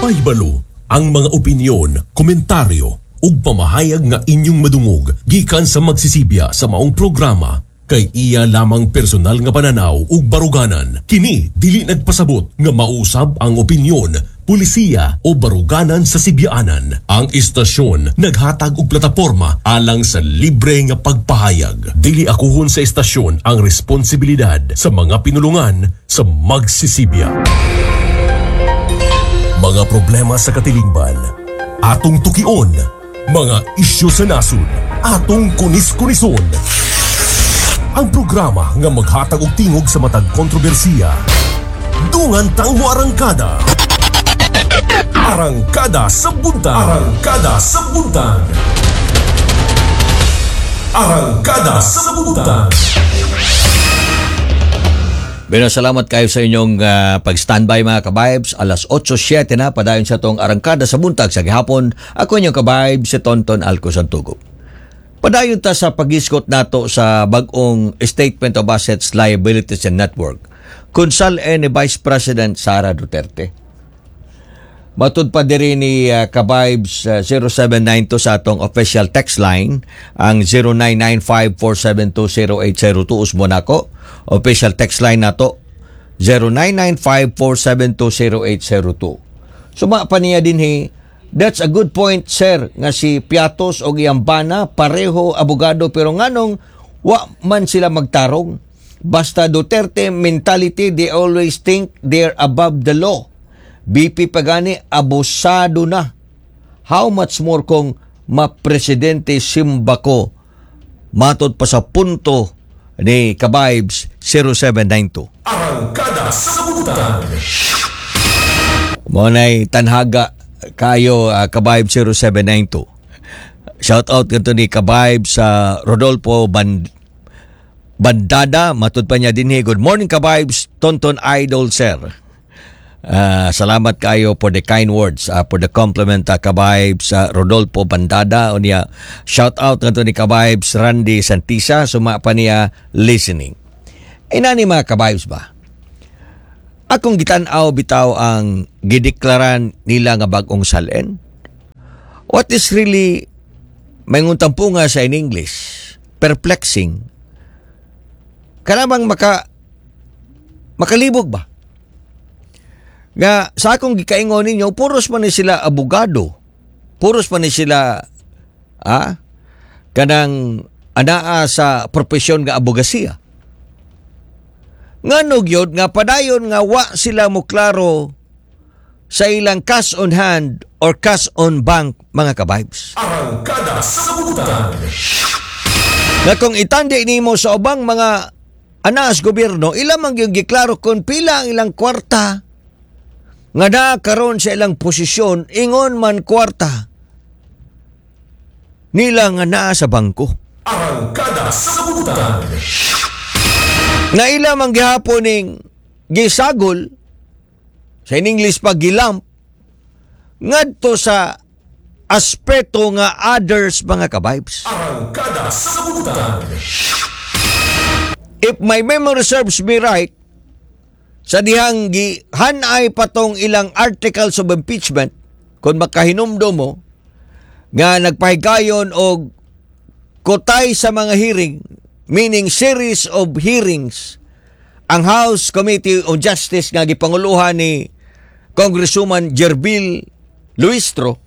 Mahibalo ang mga opinyon, komentaryo ug pamahayag nga inyong madungog gikan sa magsisibya sa maong programa kay iya lamang personal nga pananaw ug baruganan. Kini dili nagpasabot nga mausab ang opinyon, pulisiya o baruganan sa sibyaanan. Ang istasyon naghatag og plataporma alang sa libre nga pagpahayag. Dili akuhon sa istasyon ang responsibilidad sa mga pinulungan sa magsisibya. Mga problema sa katilingban, atong tukion. Mga isyu sa nasod, atong kunis-kunison. Ang programa nga maghatag og tingog sa matag kontrobersiya. Dungan tang mo arangkada. Arangkada sa buntag. Arangkada sa buntag. Arangkada sa buntag. Bino, salamat kayo sa inyong pag-standby mga ka-vibes. Alas 8:07 na, padayon sa tong arangkada sa buntag sa gihapon. Ako inyong ka-vibes, si Tonton Alco Santugo. Padayon ta sa pag-iskot nato sa bagong Statement of Assets, Liabilities and Network. Kunsal ni Vice President Sara Duterte. Matud pa diri ni ka-vibes 0792 sa atong official text line, ang 0995-472-0802 usmo nako. Official text line nato 0995-472-0802. Suma pa niya din that's a good point, sir, nga si Piatos o Iyambana pareho abogado pero nganong wa man sila magtarong. Basta Duterte mentality, they always think they're above the law. BP pagani abusado na. How much more kung mapresidente Simbako? Matod pa sa punto ni ka-vibes 0792. Arangkada sa buntag. Monay tanhaga kayo ka-vibes 0792. Shout out kanto ni ka-vibes sa Rodolfo Bandada. Matod pa niya din good morning ka-vibes, Tonton Idol sir. Salamat kayo for the kind words, for the compliment ka-vibes Rodolfo Bandada. O niya shout out kanto ni ka-vibes Randy Santisa, suma pa niya listening. Inani mga ka-vibes ba? Akong gitan-aw bitaw ang gideklaran nila nga bagong salen. What is really mayunguntang punga sa in English? Perplexing. Kanabang makalibog ba? Nga sa akong gikaingon ninyo, puros man ni sila abogado. Puros man ni sila kanang anaa sa profesyon nga abogasiya. Nga nagyod nga padayon nga wa sila mo klaro sa ilang cash on hand or cash on bank mga ka-vibes. Arangkada sa buntag. Nga kung itandi nimo sa ubang mga anaas gobyerno, ilang mang yung giklaro kung pila ang ilang kwarta nga karon sa ilang posisyon, ingon man kwarta nila nga naa sa bangko. Arangkada sa buntag. Nga ilang mang gihapon ning gisagol sa in English pag gilamp ngadto sa aspeto nga others mga ka-vibes. Arangkada sa buntag. If my memory serves me right, sa dihang gihanay patong ilang articles of impeachment, kung makahinumdo mo, nga nagpahigayon og kutay sa mga hearing, meaning series of hearings, ang House Committee on Justice nga gipanguluhan ni Congresswoman Jerbil Luistro,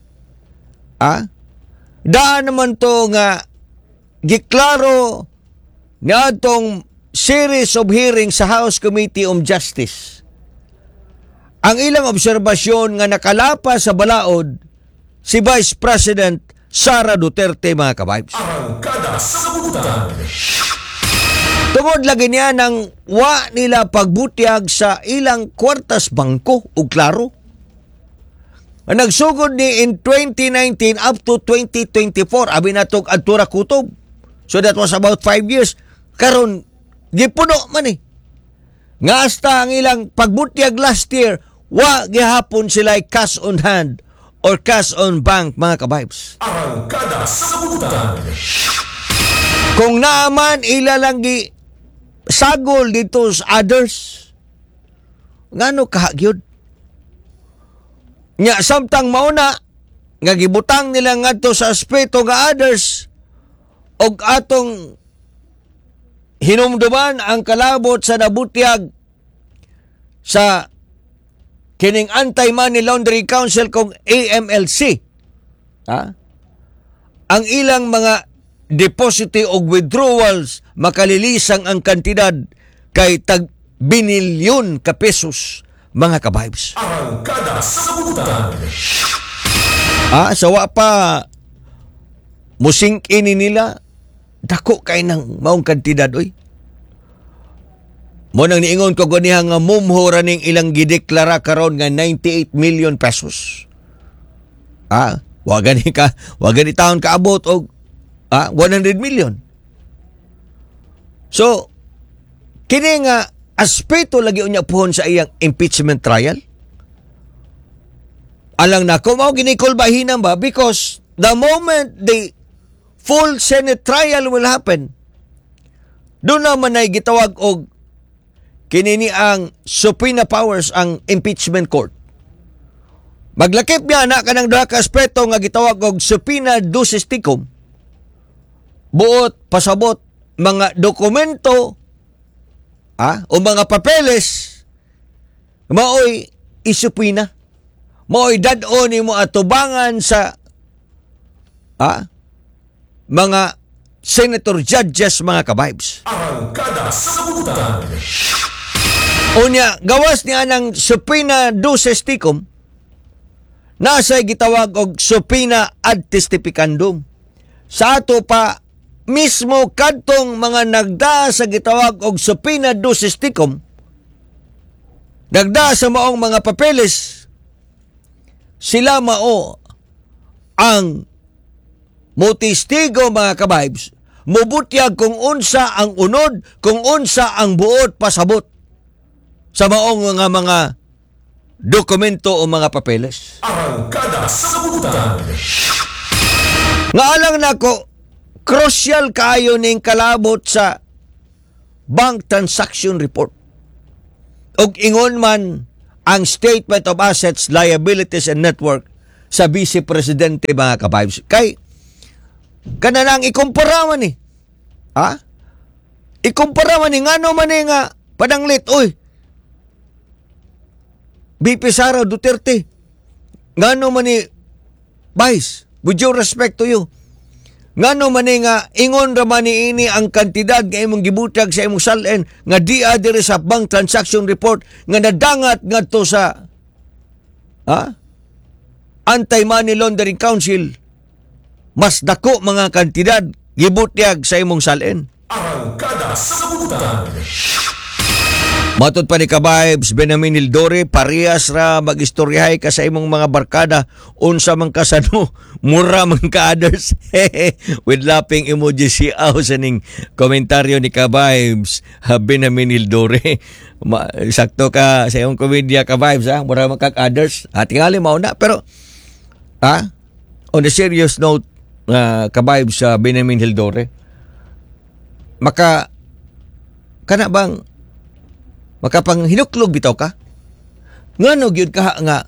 daan naman to nga giklaro nga atong series of hearings sa House Committee on Justice. Ang ilang obserbasyon nga nakalapa sa balaod si Vice President Sara Duterte mga ka-vibes. Arangkada sa buntag. Tungod lagi niya ng wa nila pagbutyag sa ilang kwartas bangko ug klaro. Ang nagsugod ni in 2019 up to 2024, abi natog adtura kutob. So that was about 5 years. Karon gipuno man nga hasta ang ilang pagbutyag last year, wa gihapon sila cash on hand or cash on bank mga ka-vibes. Arangkada sa buntag. Kung naaman ilalang sagol dito sa others, ngano kahagyod? Nya samtang mauna nga gibutang nila ngadto sa aspeto nga others og atong hinumduman ang kalabot sa nabutyag sa kining Anti-Money Laundering Council kung AMLC. Ang ilang mga deposito o withdrawals makalilisang ang kantidad kay tag binilyon ka pesos, mga ka-vibes. Arangkada sa kabutan. Sawa pa musing ini nila dako kay ng maong kantidad oy. Mo nang niingon ko ganiha nga mumhura ning ilang gideklara karon nga 98 million pesos. Wa gani taon kaabot og 100 million. So kini nga aspeto lagi unya puhon sa iyang impeachment trial. Alang nako mao ginikol bahinan ba because the moment the full Senate trial will happen, doon naman ay gitawag og kinini ang subpoena powers ang impeachment court. Maglakip niya na kanang duha ka aspeto nga gitawag og subpoena duces tecum. Buot pasabot mga dokumento o mga papeles maoy isupina. Maoy dadon mo atubangan sa mga senator judges, mga ka-vibes. Arangkada sa kabutan. Unya, gawas niya ng subpoena duces tecum, nasa'y gitawag og subpoena ad testificandum. Sa ato pa, mismo kadtong mga nagda sa gitawag og subpoena duces tecum, nagda sa maong mga papeles, sila mao ang motistigo, mga ka-vibes, mubutyag kung unsa ang unod, kung unsa ang buot pasabot sa maong mga dokumento o mga papeles. Arangkada sa kabutan. Nga alang nako, crucial kaayo ning kalabot sa bank transaction report. Og ingon man ang Statement of Assets, Liabilities, and Network sa Vice Presidente, mga ka-vibes. Kay, kananang ikumpara man ni. Ikumpara man ni, nga no man ni nga, padanglit, oy, BP Sara Duterte, nga no man ni, Vice, with due respect to you, nga no man ni nga, ingon raman ni ini ang kantidad nga imong gibutag sa imong salen, nga di adire sa bank transaction report, nga nadangat nga to sa, Anti-Money Laundering Council, mas dako mga kantidad gibutyag sa imong salen. Arangkada sa kabutan. Matod pa ni ka-vibes, Benamin Hildore, parehas ra mag-istoryahay ka sa imong mga barkada, unsa man kasano, mura man ka-others. With laughing emoji si sa ning komentaryo ni ka-vibes, Benamin Hildore. Sakto ka sa imong komedya, ka-vibes, mura man ka-others. Tingali mauna, pero, on a serious note, ka-vibes sa Benamin Hildore, kana bang makapang hinuklog bitaw ka? Ngano gyud ka nga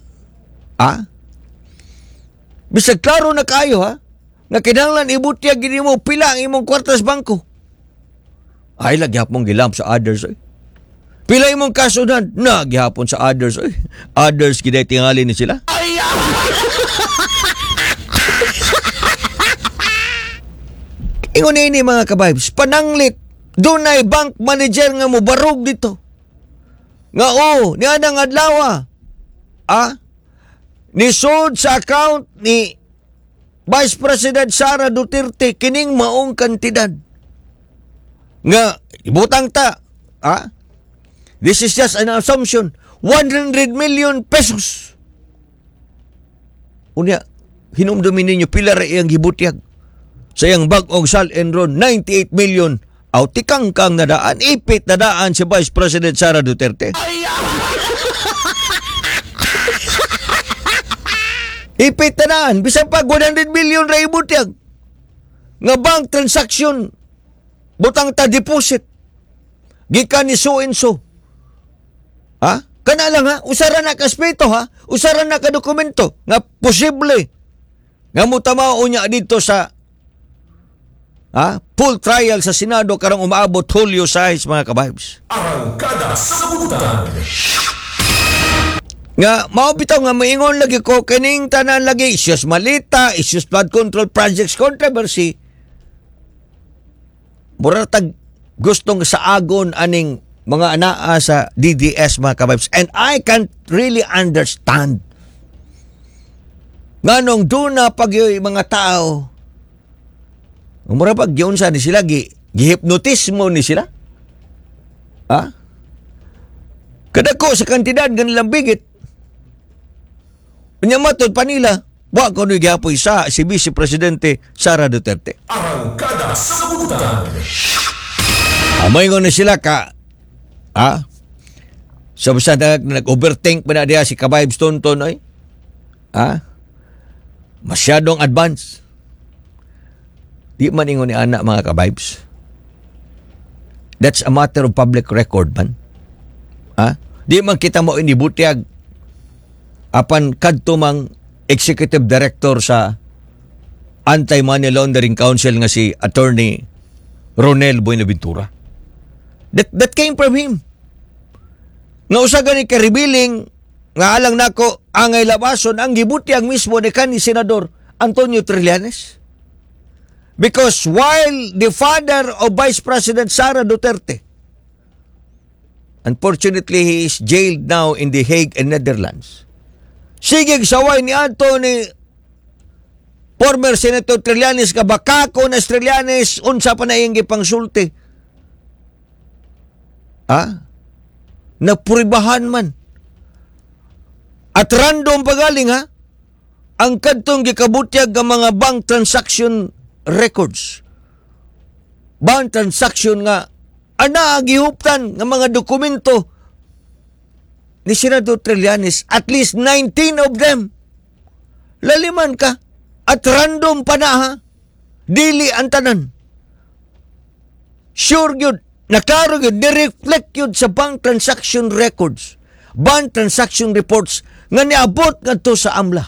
bisag klaro na kayo nga kinahanglan ibutyag gid mo pila ang imong kwartas bangko. Ay lagi hapon gilam sa others. Pila imong kasudan na gihapon sa others. Others gid tingali ni sila. Ingon ini, mga ka-vibes, pananglit dunay bank manager nga mo barog dito. Nga niya nang adlaw nisod sa account ni Vice President Sara Duterte kining maong kantidad. Nga ibutang ta, this is just an assumption, 100 million pesos. Unya, hinumdumin ninyo pila ra iyang gibutyag sa iyang bag-ong sal-enron, 98 million. Tikang-kang na daan, ipit na daan si Vice President Sara Duterte. Ipit na daan, bisan pa 100 million ra ibutyag. Nga bank transaction, butang ta deposit. Gikan ni so and so. Kana lang usara na kaspeto usaran na ka dokumento nga posible nga mutama unya dito sa full trial sa Senado karong umaabot Hulyo 6 mga kabibes. Arangkada sa kabutan. Nga mao bitaw nga moingon lagi ko kining tanan lagi issues malita, issues flood control projects controversy. Muratag gustong sa agon aning mga anaa sa DDS mga kabibes, and I can't really understand nganong doon na pag yung mga tao umura pag yun sa ni sila gihipnotismo ni sila kadako sa kantidad ganilang bigit unyamatod pa nila wa ko nung gihapoy sa si Vice Presidente Sara Duterte. Arangkada sa kabutan. Amoy na sila sa basta nag-overthink pa na diya si Kabibes Tonton ay masyadong advance. Di man ingon ni anak mga Kabibes. That's a matter of public record man. Di man kita mo inibutiag apan kadto mang executive director sa Anti-Money Laundering Council nga si Attorney Ronel Buenaventura. That came from him. Nga usa gani ka revealing nga alang nako angay labason ang gibutyag mismo ni kanhi Senador Antonio Trillanes. Because while the father of Vice President Sara Duterte, unfortunately he is jailed now in The Hague and Netherlands. Sige saway ni Anthony former Senator Trillanes kabakako na Trillanes unsa pa na iyang gipangsulti. Napuribahan man. At random pagaling ang kadtong gikabutyag ng mga bank transaction records. Bank transaction nga gihuptan ng mga dokumento ni Senador Trillanes, at least 19 of them. Laliman ka at random pa na dili ang tanan. Sure yun, naklaro yun, ni-reflect yun sa bank transaction records, bank transaction reports nga niabot nga to sa AMLA.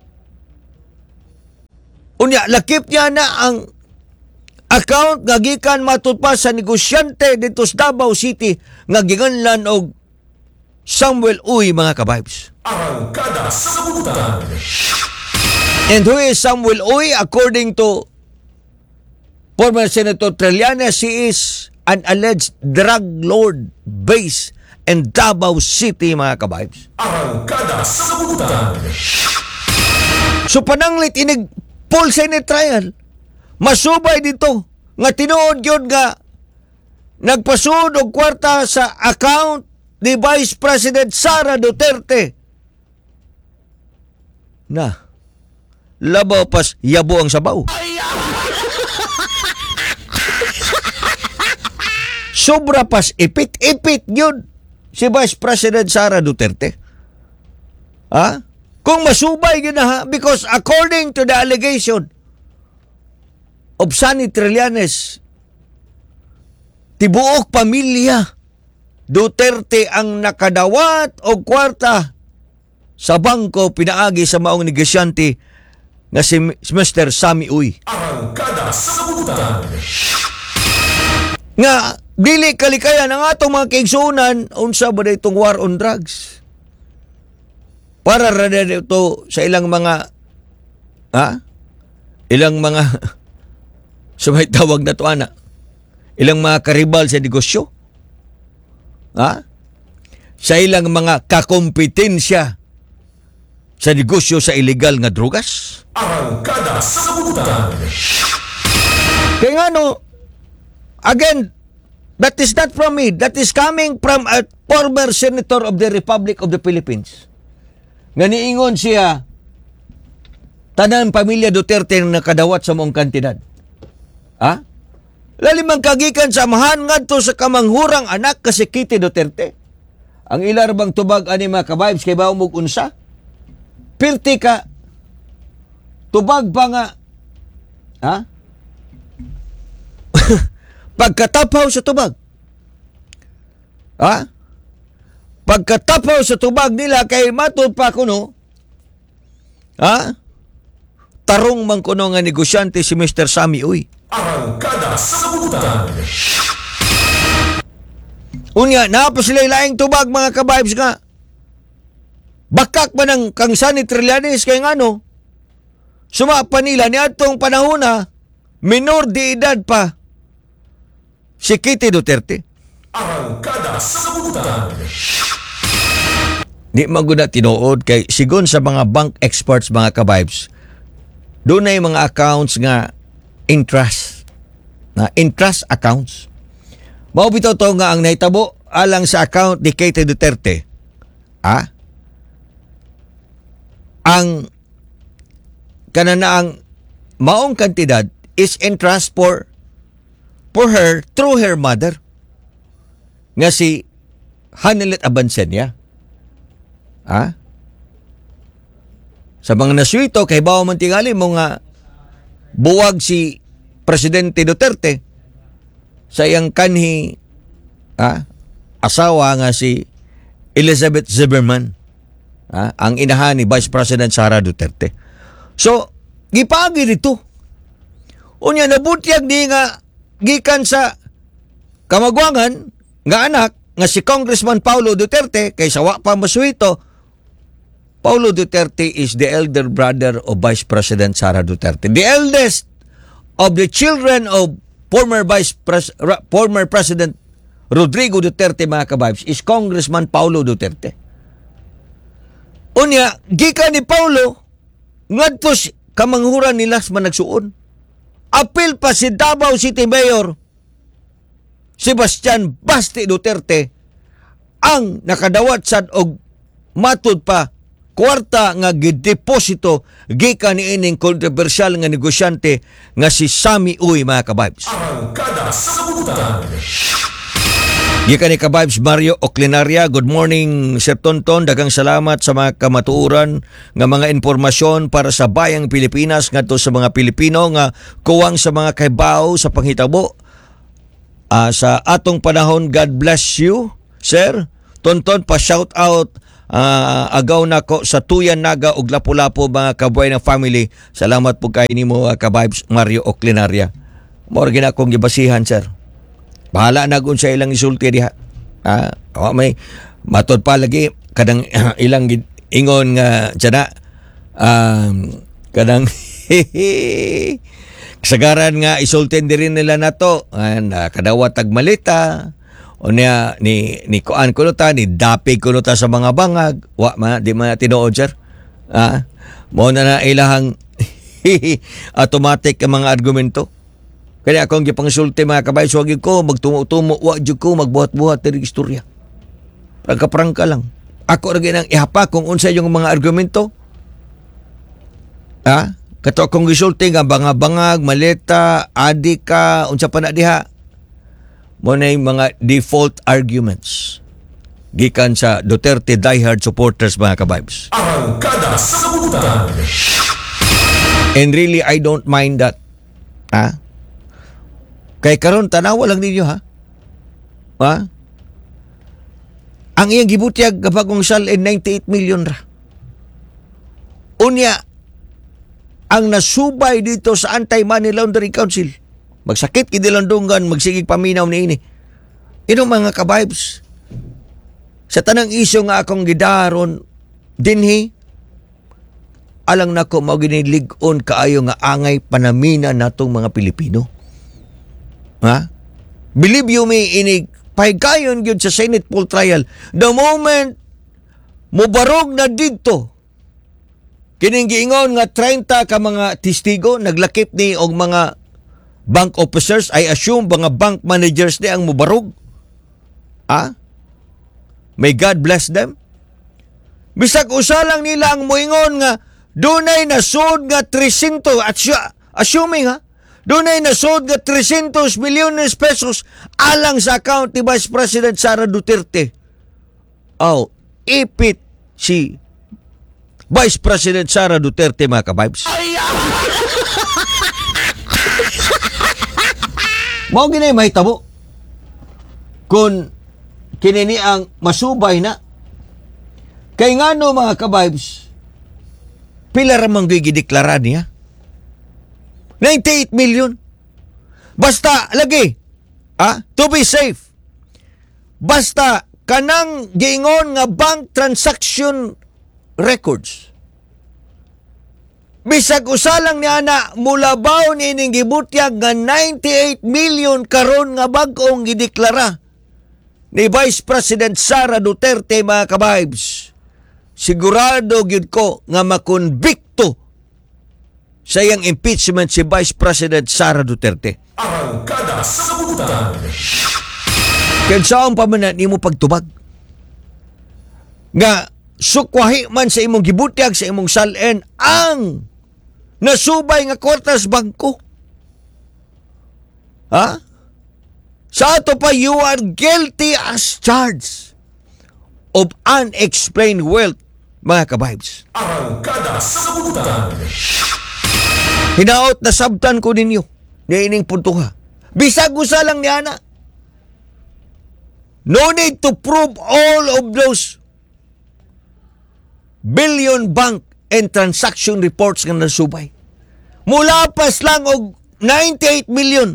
Unya, lakip niya na ang account nga gikan matud pa sa negosyante dito sa Davao City nga giganlan og Samuel Uy mga kabibes. Arangkada sa kabutan. And who is Samuel Uy? According to former Senator Trillanes, he is an alleged drug lord based in Davao City mga kabibes. Arangkada sa kabutan. So pananglit inig full Senate trial, masubay dito nga tinuod yun nga nagpasud og kwarta sa account ni Vice President Sara Duterte. Labaw pas yabo ang sabaw. Sobra pas ipit-ipit yun si Vice President Sara Duterte. Kung masubay yun because according to the allegation of Sonny Trillanes, tibuok pamilya Duterte ang nakadawat og kwarta sa bangko pinaagi sa maong negosyante nga si Mr. Sammy Uy. Arangkada sa kabutan. Nga dili kalikayan ang atong mga kaigsuonan unsa ba itong war on drugs. Para ra dito sa ilang mga ilang mga sabay tawag na to ilang mga karibal sa negosyo. Sa ilang mga kakompetensya sa negosyo sa illegal nga drugas. Arangkada sa kabutan. Kaya nga again, that is not from me. That is coming from a former Senator of the Republic of the Philippines. Nga niingon siya, tanan pamilya Duterte na nakadawat sa mong kantidad. Lalimang kagikan sa amahan ngadto sa kamanghurang anak kasi Kitty Duterte. Ang ilar bang tubag ani mga kabibes kay bawo mog unsa? Pirti ka tubag ba nga pagkatapaw sa tubag. pagkatapaw sa tubag nila kay matod pa kuno, tarong man kuno nga negosyante si Mr. Sammy Uy. Arangkada sa Sagutan. Unya, naapa sila laing tubag mga kabibes nga. Bakak man ang kang Sonny Trillanes kay ngano. Sumapa nila ni atong panahon na minor de edad pa si Kitty Duterte. Arangkada sa Sagutan. Di maguna tinuod kay sigon sa mga bank experts mga kabibes. Doon ay mga accounts nga interest. Na interest accounts. Mao bitaw to nga ang nahitabo alang sa account ni Kitty Duterte. Ang kananaang maong kantidad is interest for her through her mother nga si Hanelet Abansenia. Sa mga nasuito kay bawa man tingali mo nga buwag si Presidente Duterte sa iyang kanhi asawa nga si Elizabeth Zimmerman, ang inahan ni Vice President Sara Duterte. So, gipagi dito. Unya nabutyag di nga gikan sa kamagwangan nga anak nga si Congressman Paulo Duterte kay sawa pa masuito. Paulo Duterte is the elder brother of Vice President Sara Duterte. The eldest of the children of former President Rodrigo Duterte mga kabibes is Congressman Paulo Duterte. Unya, gikan ni Paulo ngadto kamanghuran ni Las managsuon. Apil pa si Davao City Mayor Sebastian Basti Duterte ang nakadawat sad og matud pa kwarta nga gideposito gikan ni ining kontrobersyal nga negosyante nga si Sammy Uy mga kabibes. Arangkada sa Sagutan. Gikan ni kabibes Mario Oclinaria. Good morning Sir Tonton, daghang salamat sa mga kamatuoran nga mga impormasyon para sa bayang Pilipinas ngadto sa mga Pilipino nga kuwang sa mga kaybaw sa panghitabo. Sa atong panahon, God bless you Sir Tonton, pa shout out agaw nako sa Tuyan Naga ug Lapu-Lapu mga kabuhay ng family. Salamat po kay nimo kabibes Mario Oclinaria. Mao gina akong gibasihan Sir. Bahala na gun sa ilang isulti diha. May matod pa lagi kadang ilang ingon nga tiyan kadang kasagaran nga isultin din nila nato kadawat tag malita o niya ni kuan kuno ta ni dapig kuno ta sa mga bangag di man tinuod Sir. Mo na ilahang automatic ang mga argumento. Kaya akong gipangsulti mga kabay, wag ko magtumo-tumo, wag ko magbuhat-buhat diri istorya. Prangka-prangka lang. Ako ra ginang ihapa kung unsa yung mga argumento. Kato akong gisulti nga bangag, maleta, adika, unsa pa na diha. Mo na yung mga default arguments gikan sa Duterte diehard supporters mga kabibes. Arangkada sa Sagutan. And really, I don't mind that. Kay karon tanawa lang ninyo ang iyang gibutyag kapag sal 98 million ra. Unya ang nasubay dito sa Anti-Money Laundering Council. Magsakit kidilandungan, magsigig paminaw niini. Ino mga kabibes, sa tanang isyo nga akong gidaron dinhi alang nako mao ginilig-on kaayo nga angay panamina natong mga Pilipino. Believe you me, inig pahigayon gyud sa Senate poll trial. The moment mubarog na dito kining giingon nga 30 ka mga testigo naglakip ni og mga bank officers, I assume mga bank managers ni ang mubarog. May God bless them. Bisag usa lang nila ang moingon nga dunay nasud nga 300 at assuming dunay nasud nga 300 milyones pesos alang sa account ni Vice President Sara Duterte. Ipit si Vice President Sara Duterte mga kabibes. Mao ginay mahitabo kung kinini ang masubay na Kay nga no mga kabibes, pila ramang gideklara niya? 98 million. Basta, lagi, to be safe. Basta, kanang giingon nga bank transaction records. Bisag usalang ni ana mulabaw ni ining gibutyag nga 98 million karon nga bag-ong gideklara ni Vice President Sara Duterte mga kabibes. Sigurado gyud ko nga makonbikto sa iyang impeachment si Vice President Sara Duterte. Arangkada sa kabutan. Kaya saan pa man nimo pagtubag? Nga sukwahi man sa imong gibutyag sa imong salen ang nasubay nga kwartas bangko. Sa ato pa, you are guilty as charged of unexplained wealth, mga kabibes. Arangkada sa kabutan. Hinaot na sabtan ko ninyo na ining puntuha. Bisag usa lang ni ana. No need to prove all of those billion bank and transaction reports nga nasubay. Mula pas lang og 98 million.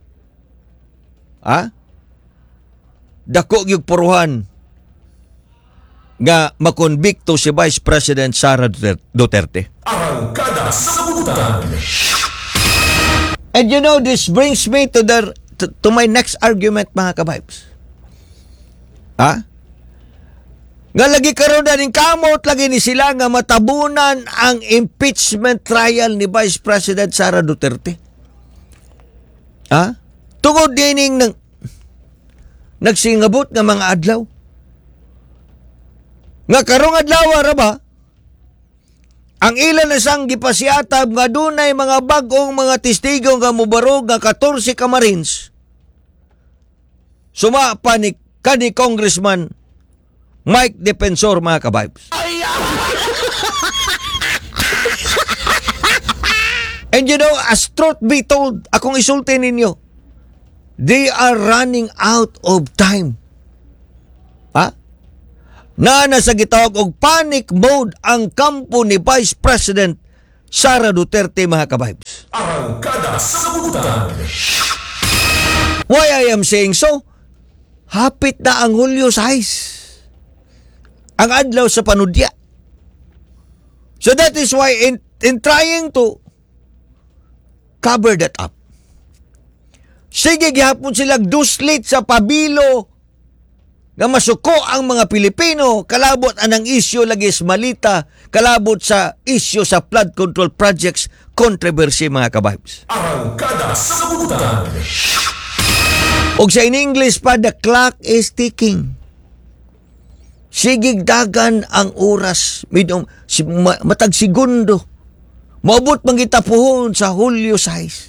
Dako gyud puruhan nga makonbikto si Vice President Sara Duterte. Arangkada sa kabutan. And you know, this brings me to my next argument, mga kabibes. Nga lagi karon na rin kamot lagi ni sila nga matabunan ang impeachment trial ni Vice President Sara Duterte. Tungod dining nagsingabot nga mga adlaw. Nga karong adlaw ra ba? Ang ilan na sang gipasiatab nga dunay mga bag-ong mga testigo nga mubarog nga 14 ka Marines. Sumapa ni Congressman Mike Defensor, mga kabibes. And you know, as truth be told, akong isulti ninyo, they are running out of time. Nasa gitawag og panic mode ang kampo ni Vice President Sara Duterte, mga kabibes. Arangkada sa kabutan. Why I am saying so? Hapit na ang Hulyo 6. Ang adlaw sa panudya. So that is why in trying to cover that up, sige gihapon sila duslit sa pabilo nga masuko ang mga Pilipino, kalabot anang isyu lagi malita, kalabot sa isyu sa flood control projects, controversy, mga kabibes. Arangkada sa kabutan. O sa in English pa, the clock is ticking. Sigig dagan ang oras, matag segundo. Maabot mangitapuhon sa Hulyo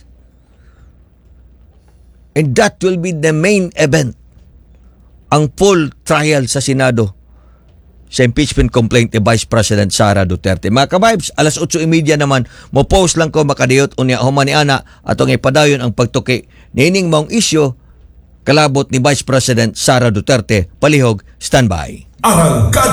6. And that will be the main event. Ang full trial sa Senado sa impeachment complaint ni Vice President Sara Duterte. Mga kabibes, 8:30 naman, mo-post lang ko makadiyot unya human ni ana atong ipadayon ang pagtuki nining maong isyu kalabot ni Vice President Sara Duterte. Palihog, standby. Arangkada